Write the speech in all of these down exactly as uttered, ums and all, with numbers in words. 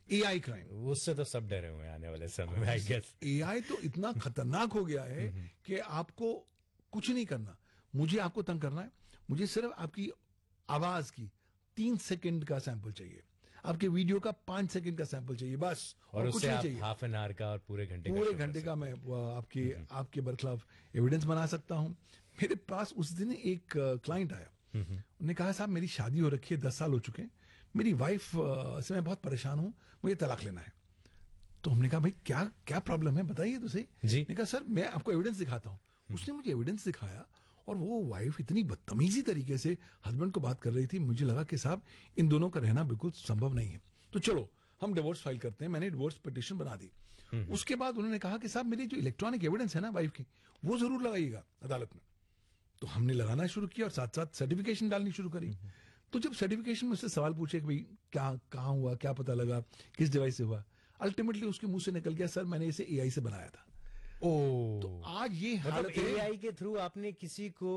AI crime. उससे तो सब डरे हुए हैं आने वाले समय में, आई गेस। एआई तो इतना खतरनाक हो गया है कि आपको कुछ नहीं करना, मुझे आपको तंग करना है, मुझे सिर्फ आपकी आवाज की तीन सेकंड का सैंपल चाहिए, आपके वीडियो का पांच सेकंड का सैंपल चाहिए, बस। और, और उससे कुछ नहीं आप चाहिए। हाफ एन आवर का और पूरे घंटे पूरे घंटे का मैं वो, आपके आपके बरखिलाफ एविडेंस बना सकता हूं। मेरे पास उस दिन एक क्लाइंट आया, उन्होंने कहा साहब मेरी शादी हो रखी है, दस साल हो चुके हैं, मेरी वाइफ से मैं बहुत परेशान हूं, मुझे तलाक लेना है। तो हमने कहा भाई क्या क्या प्रॉब्लम है बताइए तो सही। जी। ने कहा सर मैं आपको एविडेंस दिखाता हूं। उसने मुझे एविडेंस दिखाया और वो वाइफ इतनी बदतमीजी तरीके से हस्बैंड को बात कर रही थी, मुझे लगा कि साहब इन दोनों का रहना बिल्कुल संभव नहीं है, तो चलो हम डिवोर्स फाइल करते हैं। मैंने डिवोर्स पिटीशन बना दी। उसके बाद उन्होंने कहा कि साहब मेरी जो इलेक्ट्रॉनिक एविडेंस है ना वाइफ की, वो जरूर लगाइएगा अदालत में। तो हमने लगाना शुरू किया और साथ साथ सर्टिफिकेशन डालनी शुरू करी। तो जब सर्टिफिकेशन में उससे सवाल पूछे कि भाई क्या कहाँ हुआ, क्या पता लगा, किस डिवाइस से हुआ, अल्टीमेटली उसके मुंह से निकल गया सर मैंने इसे एआई से बनाया था। ओ, तो आज ये मतलब हालत है, एआई के थ्रू आपने किसी को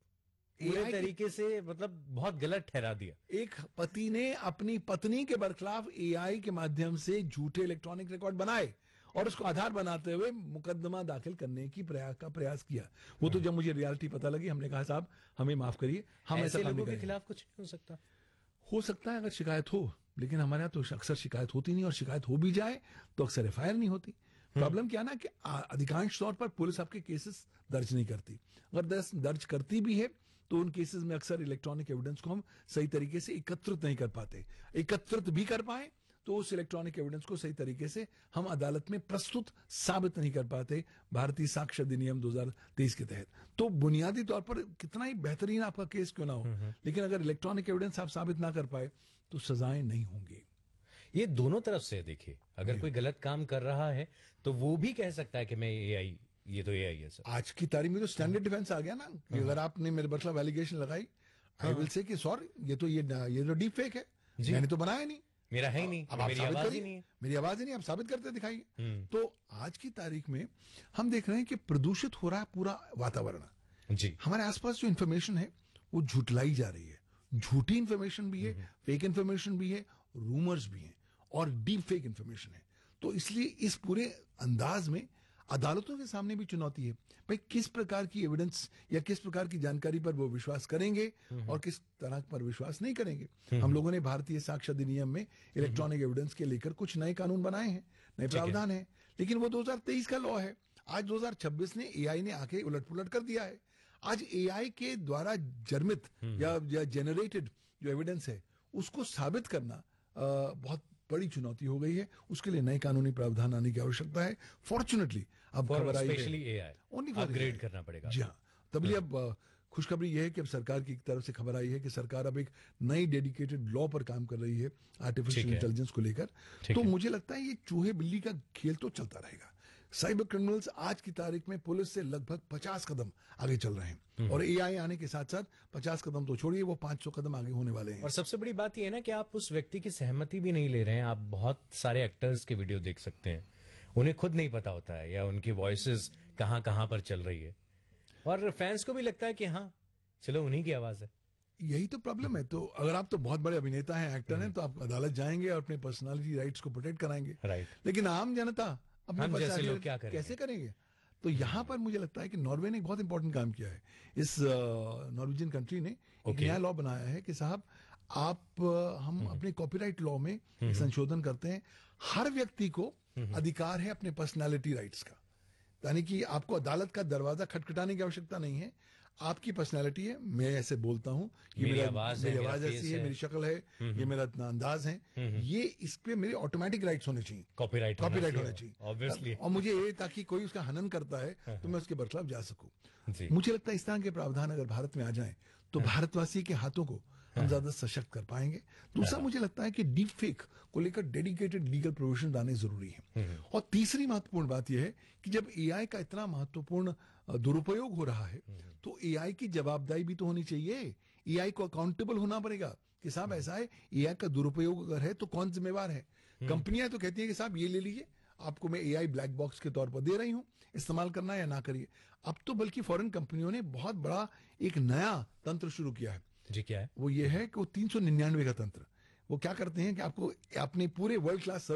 पूरे तरीके से मतलब बहुत गलत ठहरा दिया। एक पति ने अपनी पत्नी के बरखिलाफ एआई के माध्यम से झूठे इलेक्ट्रॉनिक रिकॉर्ड बनाए और उसको आधार बनाते हुए मुकदमा दाखिल करने की प्रयास का प्रयास किया। वो तो जब मुझे रियलिटी पता लगी, हमने कहा साहब हमें माफ करिए, हम ऐसा काम लोगों के खिलाफ कुछ नहीं हो सकता। हो सकता है अगर शिकायत हो, लेकिन हमारे यहाँ तो अक्सर शिकायत होती नहीं, और शिकायत हो भी जाए तो अक्सर एफ आई आर नहीं होती। प्रॉब्लम क्या ना कि अधिकांश तौर पर पुलिस आपके केसेस दर्ज नहीं करती, अगर दर्ज करती भी है तो उन केसेस में अक्सर इलेक्ट्रॉनिक एविडेंस को हम सही तरीके से एकत्रित नहीं कर पाते। एकत्रित भी कर पाए तो उस इलेक्ट्रॉनिक एविडेंस को सही तरीके से हम अदालत में प्रस्तुत साबित नहीं कर पाते भारतीय साक्ष्य अधिनियम दो हज़ार तेईस के तहत। तो बुनियादी तौर पर कितना ही बेहतरीन आपका केस क्यों ना हो, लेकिन अगर इलेक्ट्रॉनिक एविडेंस आप साबित ना कर पाए तो सजाएं नहीं होंगी। ये दोनों तरफ से देखिए, अगर कोई गलत काम कर रहा है तो वो भी कह सकता है कि मैं एआई, ये तो एआई है सर। आज की तारीख में तो स्टैंडर्ड डिफेंस आ गया ना कि अगर आपने मेरे बरखिलाफ एलिगेशन लगाई, आई विल से कि सॉरी ये तो ये ये तो डीप फेक है, मैंने तो बनाया नहीं, मेरा है ही नहीं, अब आप मेरी साबित आवाज ही करिए, नहीं है, मेरी आवाज ही नहीं, आप साबित करते दिखाइए। तो आज की तारीख में हम देख रहे हैं कि प्रदूषित हो रहा है पूरा वातावरण। जी। हमारे आसपास जो इंफॉर्मेशन है वो झुटलाई जा रही है, झूठी इंफॉर्मेशन भी है, फेक इंफॉर्मेशन भी है, रूमर्स भी हैं और डीप फेक इंफॉर्मेशन है। तो इसलिए इस पूरे अंदाज में अदालतों के सामने भी चुनौती है, भाई किस प्रकार की एविडेंस या किस प्रकार की जानकारी पर वो विश्वास करेंगे और किस तरह पर विश्वास नहीं करेंगे। हम लोगों ने भारतीय साक्ष्य अधिनियम में इलेक्ट्रॉनिक एविडेंस के लेकर कुछ नए कानून बनाए हैं, नए प्रावधान है, लेकिन वो दो हज़ार तेईस का लॉ है। आज दो हज़ार छब्बीस ने एआई ने आके उलट पुलट कर दिया है। आज एआई के द्वारा जर्मित या, या जेनरेटेड जो एविडेंस है उसको साबित करना आ, बहुत बड़ी चुनौती हो गई है। उसके लिए नए कानूनी प्रावधान आने की आवश्यकता है। फॉर्चुनेटली अब खबर आई है अपग्रेड करना पड़ेगा। जी हाँ, तभी अब खुशखबरी यह है कि अब सरकार की तरफ से खबर आई है कि सरकार अब एक नई डेडिकेटेड लॉ पर काम कर रही है आर्टिफिशियल इंटेलिजेंस को लेकर। तो मुझे लगता है ये चूहे बिल्ली का खेल तो चलता रहेगा। साइबर क्रिमिनल्स आज की तारीख में पुलिस से लगभग पचास कदम आगे चल रहे हैं और एआई आने के साथ साथ पचास कदम तो छोड़िए, वो पांच सौ कदम आगे होने वाले हैं। और सबसे बड़ी बात यह है ना कि आप उस व्यक्ति की सहमति भी नहीं ले रहे हैं। आप बहुत सारे एक्टर्स के वीडियो देख सकते हैं, उन्हें खुद नहीं पता होता है या उनकी वॉइसेस कहां कहां पर चल रही है, और फैंस को भी लगता है कि हाँ चलो उन्हीं की आवाज है। यही तो प्रॉब्लम है। तो अगर आप तो बहुत बड़े अभिनेता हैं, एक्टर हैं, तो आप अदालत जाएंगे और अपने पर्सनालिटी राइट्स को प्रोटेक्ट कराएंगे, राइट। लेकिन आम जनता अपने जैसे लोग क्या करेंगे? कैसे करेंगे? तो यहां पर मुझे लगता है कि नॉर्वे ने एक बहुत इंपॉर्टेंट काम किया है। इस नॉर्वेजियन कंट्री ने एक नया लॉ बनाया है कि साहब आप हम अपने कॉपीराइट लॉ में संशोधन करते हैं, हर व्यक्ति को अधिकार है अपने पर्सनालिटी राइट्स का, यानी कि आपको अदालत का दरवाजा खटखटाने की आवश्यकता नहीं है। आपकी पर्सनालिटी है, मैं ऐसे बोलता हूं, ये मेरी आवाज मेरी आवाज ऐसी है, मेरी शक्ल है, ये मेरा अंदाज है, ये इस पे मेरे ऑटोमेटिक राइट्स होने चाहिए, कॉपीराइट कॉपीराइट होना चाहिए ऑब्वियसली। और मुझे ये ताकि कोई उसका हनन करता है तो मैं उसके बरखिलाफ जा सकूं। मुझे लगता है इस तरह के प्रावधान अगर भारत में आ जाएं तो भारतवासी के हाथों को हम ज्यादा सशक्त कर पाएंगे। दूसरा मुझे लगता है कि डीप फेक को लेकर डेडिकेटेड लीगल प्रोविजन आने जरूरी है। और तीसरी महत्वपूर्ण बात यह है कि जब एआई का इतना महत्वपूर्ण दुरुपयोग हो रहा है तो एआई की जवाबदारी भी तो होनी चाहिए। एआई को अकाउंटेबल होना पड़ेगा कि साहब ऐसा है, एआई का दुरुपयोग अगर है तो कौन जिम्मेवार है। कंपनियां तो कहती है कि साहब ये ले लीजिए, आपको मैं एआई ब्लैक बॉक्स के तौर पर दे रही हूं, इस्तेमाल करना या ना करिए। अब तो बल्कि फॉरेन कंपनियों ने बहुत बड़ा एक नया तंत्र शुरू किया है। जी क्या है? वो ये है कि वो तीन सौ निन्यानवे का तंत्र, वो क्या करते हैं कि आपको अपने पूरे वर्ल्ड क्लास